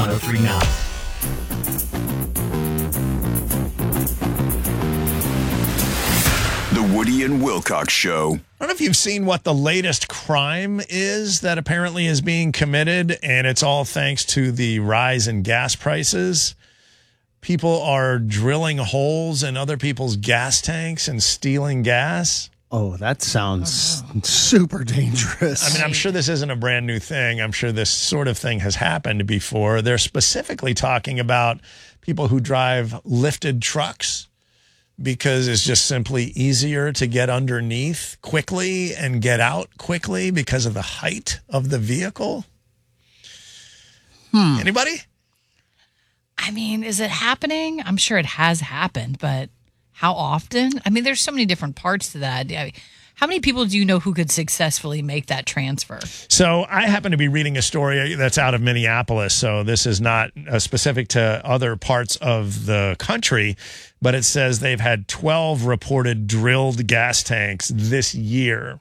X1039. The Woody and Wilcox Show. I don't know if you've seen what the latest crime is that apparently is being committed, and it's all thanks to the rise in gas prices. People are drilling holes in other people's gas tanks and stealing gas. Oh, that sounds super dangerous. I mean, I'm sure this isn't a brand new thing. I'm sure this sort of thing has happened before. They're specifically talking about people who drive lifted trucks, because it's just simply easier to get underneath quickly and get out quickly because of the height of the vehicle. Anybody? I mean, is it happening? I'm sure it has happened, but how often? I mean, there's so many different parts to that. I mean, how many people do you know who could successfully make that transfer? So I happen to be reading a story that's out of Minneapolis, so this is not specific to other parts of the country, but it says they've had 12 reported drilled gas tanks this year,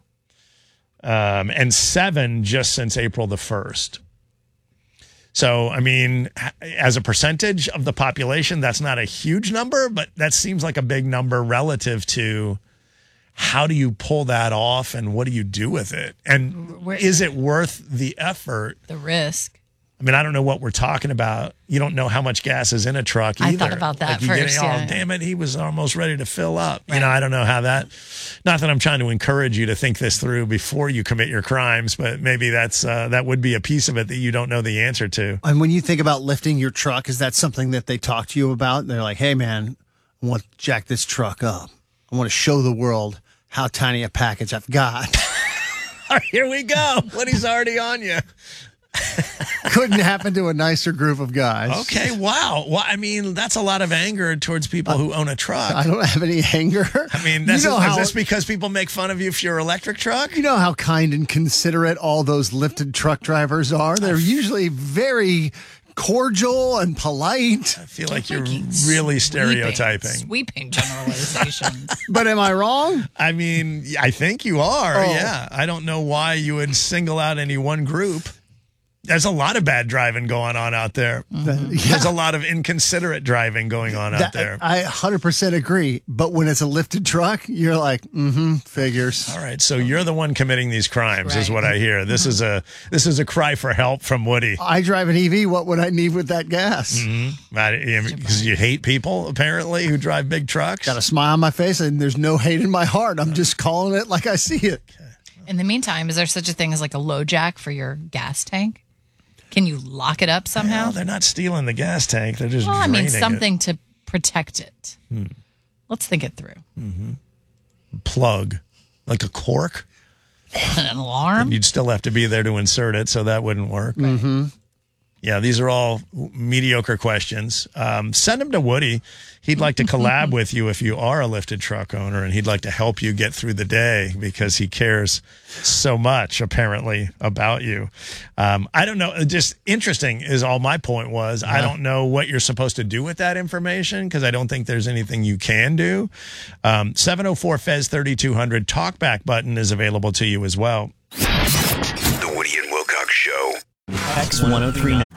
and 7 just since April the 1st. So, I mean, as a percentage of the population, that's not a huge number, but that seems like a big number relative to how do you pull that off and what do you do with it? And is it worth the effort? The risk. I mean, I don't know what we're talking about. You don't know how much gas is in a truck either. I thought about that first. Oh, damn it, he was almost ready to fill up. Right. You know, I don't know how that, not that I'm trying to encourage you to think this through before you commit your crimes, but maybe that's that would be a piece of it that you don't know the answer to. And when you think about lifting your truck, is that something that they talk to you about? They're like, hey, man, I want to jack this truck up. I want to show the world how tiny a package I've got. Here we go. Woody's already on you. Couldn't happen to a nicer group of guys. Okay, wow. Well, I mean, that's a lot of anger towards people who own a truck. I don't have any anger. I mean, is this because people make fun of you for your electric truck? You know how kind and considerate all those lifted truck drivers are? They're usually very cordial and polite. I feel like you're really stereotyping. Sweeping generalization. But am I wrong? I mean, I think you are, yeah. I don't know why you would single out any one group. There's a lot of bad driving going on out there. There's a lot of inconsiderate driving going on out there. I 100% agree. But when it's a lifted truck, you're like, figures. All right, so you're the one committing these crimes, is what I hear. This is a cry for help from Woody. I drive an EV. What would I need with that gas? Because you hate people, apparently, who drive big trucks. Got a smile on my face, and there's no hate in my heart. I'm just calling it like I see it. In the meantime, is there such a thing as like a low jack for your gas tank? Can you lock it up somehow? Well, they're not stealing the gas tank. They're just draining I mean, something to protect it. Let's think it through. Plug. Like a cork? An alarm? And you'd still have to be there to insert it, so that wouldn't work. Yeah, these are all mediocre questions. Send them to Woody. He'd like to collab with you if you are a lifted truck owner, and he'd like to help you get through the day because he cares so much, apparently, about you. I don't know. Just interesting is all my point was. I don't know what you're supposed to do with that information because I don't think there's anything you can do. 704-FEZ-3200 talkback button is available to you as well. The Woody and Wilcox Show. X1039.